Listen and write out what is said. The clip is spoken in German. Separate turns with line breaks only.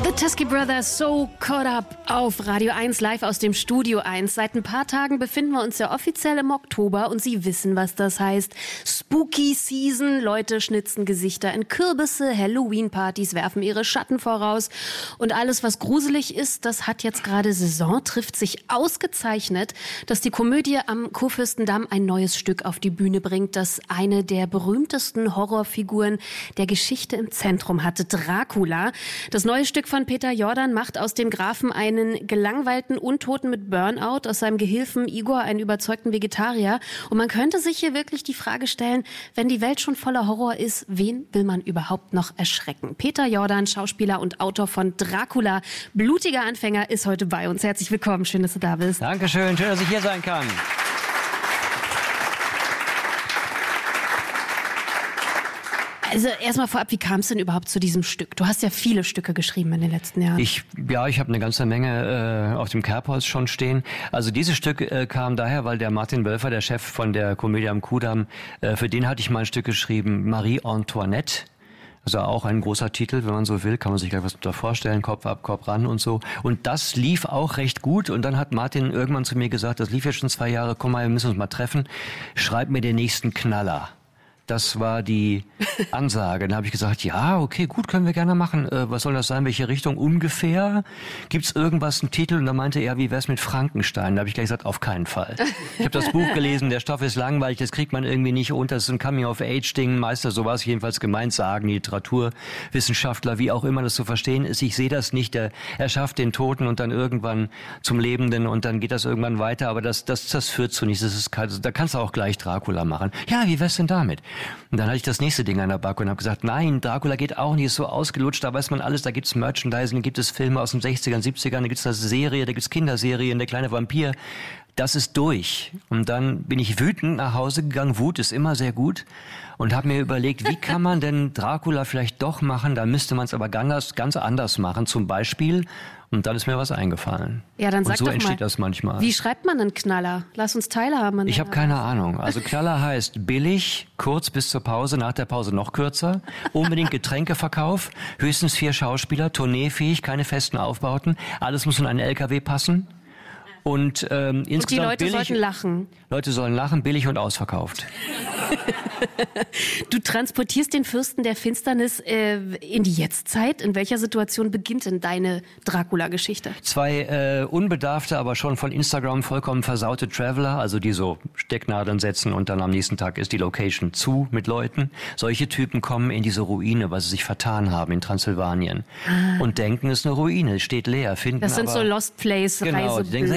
The Teskey Brothers, So Caught Up auf Radio 1, live aus dem Studio 1. Seit ein paar Tagen befinden wir uns ja offiziell im Oktober und Sie wissen, was das heißt. Spooky Season, Leute schnitzen Gesichter in Kürbisse, Halloween-Partys werfen ihre Schatten voraus. Und alles, was gruselig ist, das hat jetzt gerade Saison, trifft sich ausgezeichnet, dass die Komödie am Kurfürstendamm ein neues Stück auf die Bühne bringt, das eine der berühmtesten Horrorfiguren der Geschichte im Zentrum hatte, Dracula. Das neue Stück von Peter Jordan macht aus dem Grafen einen gelangweilten Untoten mit Burnout, aus seinem Gehilfen Igor einen überzeugten Vegetarier. Und man könnte sich hier wirklich die Frage stellen, wenn die Welt schon voller Horror ist, wen will man überhaupt noch erschrecken? Peter Jordan, Schauspieler und Autor von Dracula, blutiger Anfänger, ist heute bei uns. Herzlich willkommen, schön, dass du da bist.
Dankeschön, schön, dass ich hier sein kann.
Also erstmal vorab, wie kam es denn überhaupt zu diesem Stück? Du hast ja viele Stücke geschrieben in den letzten Jahren.
Ich habe eine ganze Menge auf dem Kerbholz schon stehen. Also dieses Stück kam daher, weil der Martin Wölfer, der Chef von der Komödie am Kudamm, für den hatte ich mal ein Stück geschrieben, Marie Antoinette. Also auch ein großer Titel, wenn man so will, kann man sich gleich was da vorstellen, Kopf ab, Kopf ran und so. Und das lief auch recht gut und dann hat Martin irgendwann zu mir gesagt, das lief jetzt schon 2 Jahre, komm mal, wir müssen uns mal treffen, schreib mir den nächsten Knaller. Das war die Ansage. Dann habe ich gesagt, ja, okay, gut, können wir gerne machen. Was soll das sein? Welche Richtung ungefähr? Gibt's irgendwas, einen Titel? Und dann meinte er, wie wär's mit Frankenstein? Da habe ich gleich gesagt, auf keinen Fall. Ich habe das Buch gelesen, der Stoff ist langweilig, das kriegt man irgendwie nicht unter. Das ist ein Coming-of-Age-Ding, Meister, so war es jedenfalls gemeint, sagen die Literaturwissenschaftler, wie auch immer das zu verstehen ist. Ich sehe das nicht. Er schafft den Toten und dann irgendwann zum Lebenden und dann geht das irgendwann weiter. Aber das führt zu nichts. Da kannst du auch gleich Dracula machen. Ja, wie wär's denn damit? Und dann hatte ich das nächste Ding an der Backe und habe gesagt, nein, Dracula geht auch nicht, ist so ausgelutscht, da weiß man alles, da gibt's Merchandising, da gibt es Filme aus den 60ern, 70ern, da gibt's eine Serie, da gibt's Kinderserien, der kleine Vampir. Das ist durch. Und dann bin ich wütend nach Hause gegangen. Wut ist immer sehr gut. Und habe mir überlegt, wie kann man denn Dracula vielleicht doch machen? Da müsste man es aber ganz anders machen. Zum Beispiel, und dann ist mir was eingefallen.
Ja, dann sag
und so
doch
entsteht
mal,
das manchmal.
Wie schreibt man einen Knaller? Lass uns teilhaben.
Ich habe keine Ahnung. Also Knaller heißt billig, kurz bis zur Pause, nach der Pause noch kürzer, unbedingt Getränkeverkauf, höchstens 4 Schauspieler, tourneefähig, keine festen Aufbauten, alles muss in einen LKW passen. Und insgesamt
und die Leute
billig,
sollten lachen.
Leute sollen lachen, billig und ausverkauft.
Du transportierst den Fürsten der Finsternis in die Jetztzeit. In welcher Situation beginnt denn deine Dracula-Geschichte?
2 unbedarfte, aber schon von Instagram vollkommen versaute Traveler, also die so Stecknadeln setzen und dann am nächsten Tag ist die Location zu mit Leuten. Solche Typen kommen in diese Ruine, weil sie sich vertan haben in Transsilvanien und denken, es ist eine Ruine, steht leer. Finden
das sind
aber,
so Lost Place-Reise.
Genau, die denken,